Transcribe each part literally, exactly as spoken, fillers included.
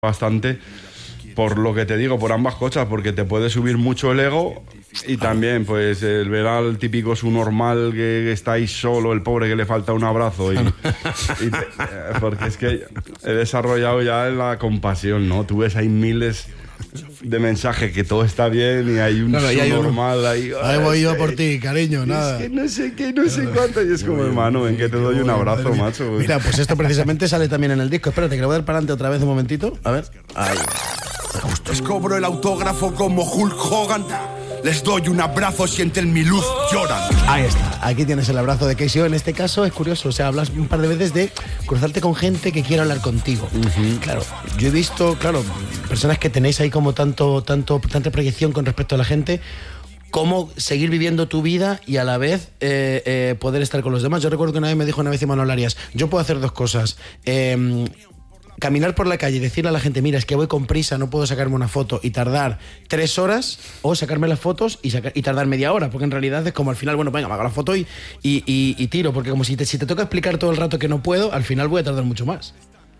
bastante por lo que te digo, por ambas cosas, porque te puede subir mucho el ego y también pues el ver al típico su normal que está ahí solo, el pobre que le falta un abrazo y, y te, porque es que he desarrollado ya la compasión, ¿no? Tú ves ahí miles de mensajes que todo está bien y hay un claro, su hay normal un... ahí. Ahí voy yo por ti, cariño, nada. Es que no sé qué, no sé cuánto. Y es como, hermano, ven que te doy un abrazo, macho. Mira, pues esto precisamente sale también en el disco. Espérate, que lo voy a dar para adelante otra vez un momentito. A ver. Ahí. Les cobro el autógrafo como Hulk Hogan. Les doy un abrazo, sienten mi luz, lloran. Ahí está, aquí tienes el abrazo de K C O. En este caso es curioso, o sea, hablas un par de veces de cruzarte con gente que quiere hablar contigo. Uh-huh. Claro, yo he visto, claro, personas que tenéis ahí como tanto, tanto, tanta proyección con respecto a la gente. Cómo seguir viviendo tu vida y a la vez eh, eh, poder estar con los demás. Yo recuerdo que una vez me dijo una vez Imanol Arias, yo puedo hacer dos cosas. Eh, caminar por la calle y decirle a la gente, mira, es que voy con prisa, no puedo sacarme una foto y tardar tres horas, o sacarme las fotos y, sacar, y tardar media hora, porque en realidad es como al final, bueno, venga, me hago la foto y, y, y, y tiro, porque como si te, si te toca explicar todo el rato que no puedo, al final voy a tardar mucho más.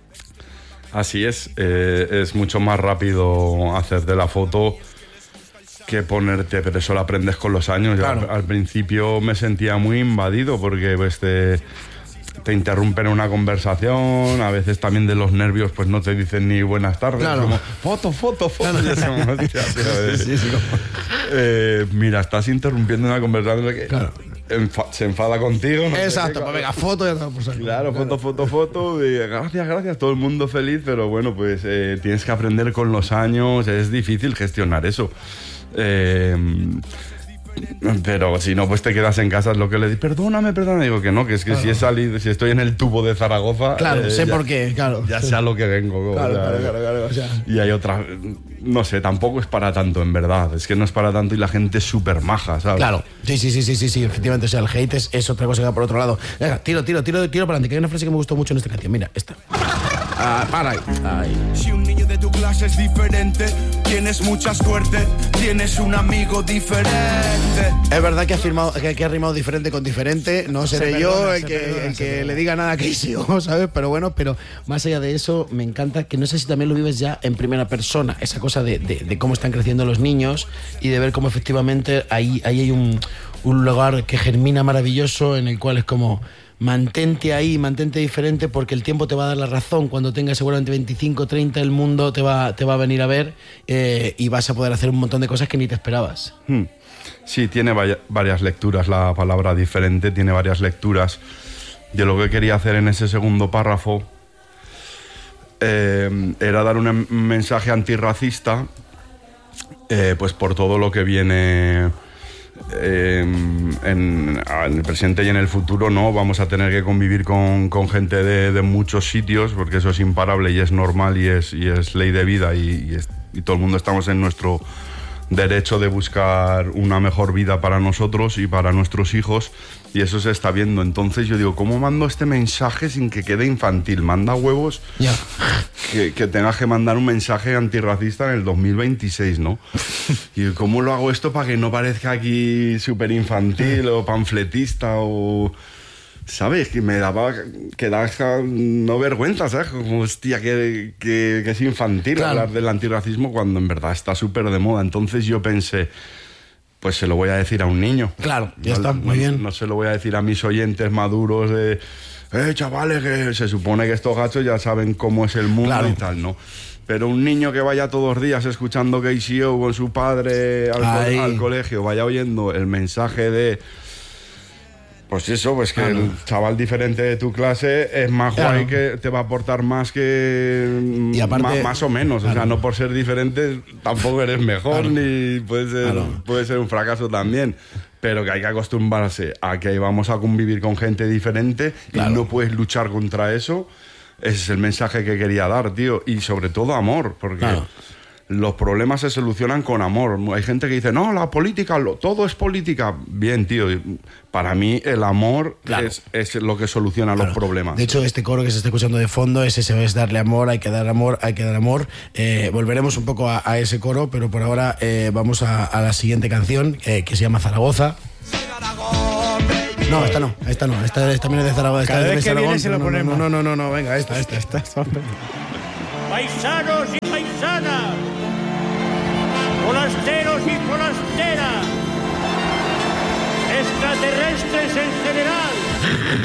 Así es, eh, es mucho más rápido hacerte la foto que ponerte, pero eso lo aprendes con los años. Claro. Al, al principio me sentía muy invadido porque pues te... te interrumpen una conversación, a veces también de los nervios pues no te dicen ni buenas tardes, claro. como foto, foto, foto. Claro. Ya somos, hostia, tío, sí, sí, sí, eh, mira, estás interrumpiendo una conversación que claro. enfa- se enfada contigo. No Exacto, sé, pues venga, foto ya estamos aquí. Claro, foto, foto, foto, y gracias, gracias, todo el mundo feliz, pero bueno, pues eh, tienes que aprender con los años, es difícil gestionar eso. Eh, Pero si no, pues te quedas en casa, es lo que le digo, perdóname, perdóname, digo que no, que es que claro. si he salido, si estoy en el tubo de Zaragoza, claro, eh, sé ya, por qué, claro, ya sé a lo que vengo, claro, o sea, claro, claro, claro, o sea. Y hay otra, no sé, tampoco es para tanto, en verdad, es que no es para tanto y la gente es súper maja, ¿sabes? Claro, sí, sí, sí, sí, sí, sí, efectivamente, o sea, el hate es, es otra cosa que va por otro lado. Venga, tiro, tiro, tiro, tiro para adelante, que hay una frase que me gustó mucho en esta canción, mira, esta. Ah, para ahí. Ahí. Si un niño de tu clase es diferente, tienes mucha suerte, tienes un amigo diferente. Es verdad que ha firmado, que, que ha rimado diferente con diferente, no seré se yo perdona, el se que, perdona, el se que perdona. le diga nada a Casey, ¿sabes? Pero bueno, pero más allá de eso, me encanta que no sé si también lo vives ya en primera persona, esa cosa de, de, de cómo están creciendo los niños y de ver cómo efectivamente ahí, ahí hay un, un lugar que germina maravilloso en el cual es como... Mantente ahí, mantente diferente porque el tiempo te va a dar la razón. Cuando tengas seguramente veinticinco, treinta, el mundo te va, te va a venir a ver eh, y vas a poder hacer un montón de cosas que ni te esperabas. Hmm. Sí, tiene vaya, varias lecturas la palabra diferente, tiene varias lecturas. Yo lo que quería hacer en ese segundo párrafo eh, era dar un mensaje antirracista eh, pues por todo lo que viene... Eh, en, en el presente y en el futuro no vamos a tener que convivir con, con gente de, de muchos sitios porque eso es imparable y es normal y es, y es ley de vida y, y, es, y todo el mundo estamos en nuestro derecho de buscar una mejor vida para nosotros y para nuestros hijos y eso se está viendo. Entonces yo digo, ¿cómo mando este mensaje sin que quede infantil? Manda huevos yeah. que, que tengas que mandar un mensaje antirracista en el dos mil veintiséis, ¿no? Y ¿cómo lo hago esto para que no parezca aquí súper infantil o panfletista o... ¿Sabes? Que me daba... que da no vergüenza, ¿sabes? Como, hostia, que, que, que es infantil claro. hablar del antirracismo cuando en verdad está súper de moda. Entonces yo pensé... pues se lo voy a decir a un niño. Claro, ya no, está, muy no, bien. No se lo voy a decir a mis oyentes maduros de... Eh, chavales, que se supone que estos gachos ya saben cómo es el mundo claro. y tal, ¿no? Pero un niño que vaya todos los días escuchando K C O con su padre al, co- al colegio, vaya oyendo el mensaje de... Pues eso, pues que ah, no. el chaval diferente de tu clase es más claro. guay, que te va a aportar más que... Y aparte, más, más o menos, claro. o sea, no por ser diferente tampoco eres mejor, claro. ni puede ser, claro. puede ser un fracaso también. Pero que hay que acostumbrarse a que vamos a convivir con gente diferente claro. y no puedes luchar contra eso. Ese es el mensaje que quería dar, tío. Y sobre todo amor, porque... Claro. Los problemas se solucionan con amor. Hay gente que dice, no, la política, lo, todo es política. Bien, tío, para mí el amor claro. es, es lo que soluciona claro. los problemas. De hecho, este coro que se está escuchando de fondo es ese, es darle amor, hay que dar amor, hay que dar amor. Eh, volveremos un poco a, a ese coro, pero por ahora eh, vamos a, a la siguiente canción, eh, que se llama Zaragoza. No, esta no, esta no, esta, esta también es de Zaragoza. Cada esta vez es de que Zaragoza. viene se lo no, ponemos. No, no, no, no, venga, esta, esta, esta. esta. paisanos y paisanas, forasteros y forasteras, extraterrestres en general.